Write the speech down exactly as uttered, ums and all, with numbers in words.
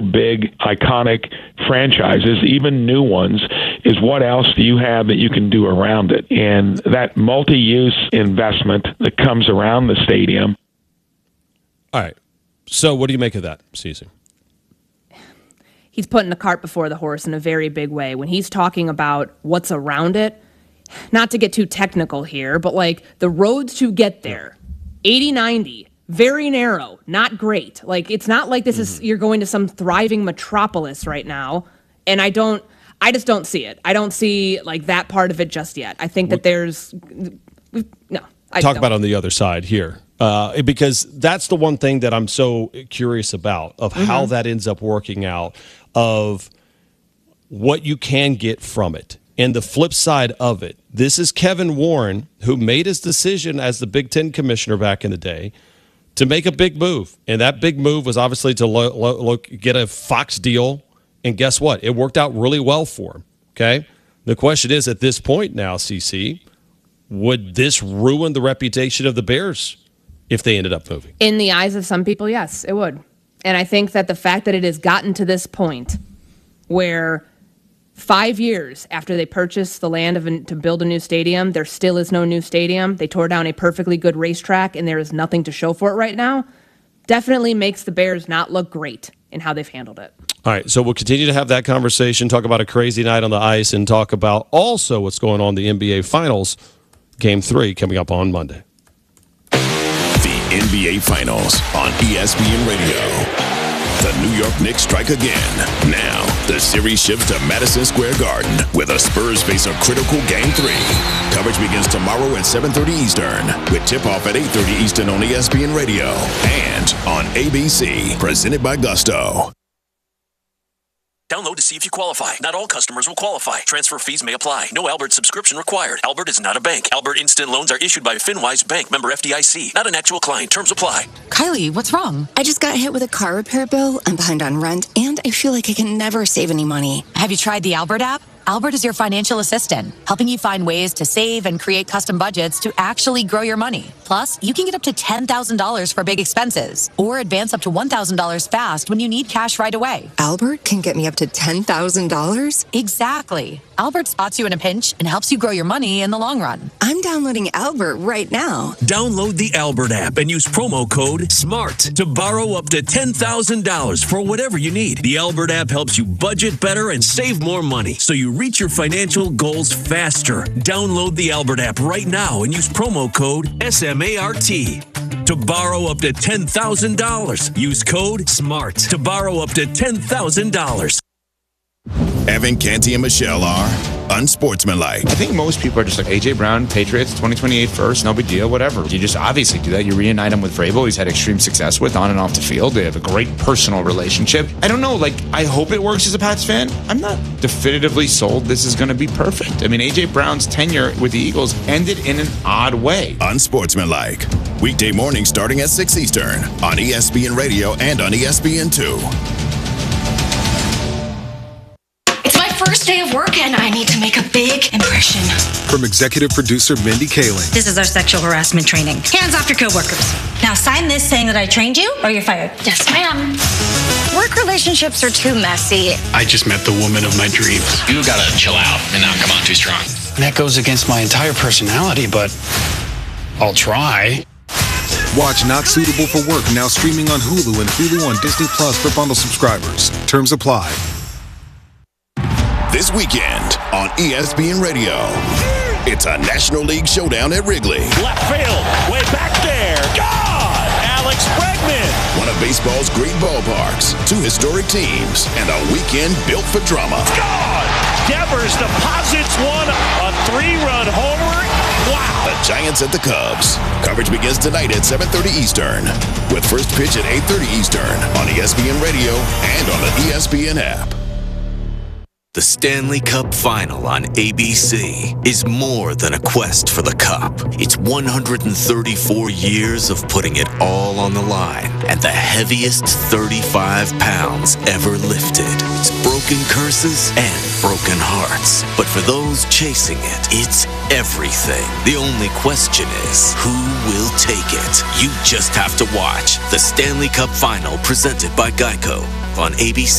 big, iconic franchises, even new ones, is what else do you have that you can do around it? And that multi-use investment that comes around the stadium. All right. So what do you make of that, Cece? He's putting the cart before the horse in a very big way. When he's talking about what's around it, not to get too technical here, but like the roads to get there, eighty ninety, very narrow, not great. Like it's not like this mm-hmm. is you're going to some thriving metropolis right now. And I don't, I just don't see it. I don't see like that part of it just yet. I think that there's, no. I Talk don't. about on the other side here. Uh, because that's the one thing that I'm so curious about of mm-hmm. how that ends up working out, of what you can get from it. And the flip side of it, this is Kevin Warren, who made his decision as the Big Ten commissioner back in the day to make a big move. And that big move was obviously to lo- lo- lo- get a Fox deal. And guess what? It worked out really well for him. Okay. The question is, at this point now, C C, would this ruin the reputation of the Bears if they ended up moving? In the eyes of some people, yes, it would. And I think that the fact that it has gotten to this point where five years after they purchased the land of an, to build a new stadium, there still is no new stadium. They tore down a perfectly good racetrack, and there is nothing to show for it right now, definitely makes the Bears not look great in how they've handled it. All right, so we'll continue to have that conversation, talk about a crazy night on the ice, and talk about also what's going on in the N B A Finals, Game three, coming up on Monday. N B A Finals on E S P N Radio. The New York Knicks strike again. Now, the series shifts to Madison Square Garden, where the Spurs face a critical Game three. Coverage begins tomorrow at seven thirty Eastern, with tip-off at eight thirty Eastern on E S P N Radio and on A B C, presented by Gusto. Download to see if you qualify. Not all customers will qualify. Transfer fees may apply. No Albert subscription required. Albert is not a bank. Albert Instant Loans are issued by FinWise Bank, member F D I C. Not an actual client. Terms apply. Kylie, what's wrong? I just got hit with a car repair bill. I'm behind on rent, and I feel like I can never save any money. Have you tried the Albert app? Albert is your financial assistant, helping you find ways to save and create custom budgets to actually grow your money. Plus, you can get up to ten thousand dollars for big expenses or advance up to one thousand dollars fast when you need cash right away. Albert can get me up to ten thousand dollars? Exactly. Albert spots you in a pinch and helps you grow your money in the long run. I'm downloading Albert right now. Download the Albert app and use promo code SMART to borrow up to ten thousand dollars for whatever you need. The Albert app helps you budget better and save more money, so you reach your financial goals faster. Download the Albert app right now and use promo code SMART to borrow up to ten thousand dollars. Use code SMART to borrow up to ten thousand dollars. Evan, Canty, and Michelle are unsportsmanlike. I think most people are just like, A J. Brown, Patriots, twenty twenty-eight first, no big deal, whatever. You just obviously do that. You reunite him with Vrabel, he's had extreme success with on and off the field. They have a great personal relationship. I don't know, like, I hope it works as a Pats fan. I'm not definitively sold this is going to be perfect. I mean, A J. Brown's tenure with the Eagles ended in an odd way. Unsportsmanlike. Weekday morning starting at six Eastern on E S P N Radio and on E S P N two. First day of work, and I need to make a big impression. From executive producer Mindy Kaling. This is our sexual harassment training. Hands off your coworkers. Now sign this saying that I trained you, or you're fired. Yes, ma'am. Work relationships are too messy. I just met the woman of my dreams. You gotta chill out and not come on too strong. That goes against my entire personality, but I'll try. Watch Not Suitable for Work now streaming on Hulu and Hulu on Disney Plus for bundle subscribers. Terms apply. This weekend on E S P N Radio, it's a National League showdown at Wrigley. Left field, way back there. God! Alex Bregman! One of baseball's great ballparks, two historic teams, and a weekend built for drama. God! Devers deposits one, a three-run homer. Wow! The Giants at the Cubs. Coverage begins tonight at seven thirty Eastern, with first pitch at eight thirty Eastern on E S P N Radio and on the E S P N app. The Stanley Cup Final on A B C is more than a quest for the cup. It's one hundred thirty-four years of putting it all on the line and the heaviest thirty-five pounds ever lifted. It's broken curses and broken hearts. But for those chasing it, it's everything. The only question is, who will take it? You just have to watch the Stanley Cup Final presented by Geico on A B C.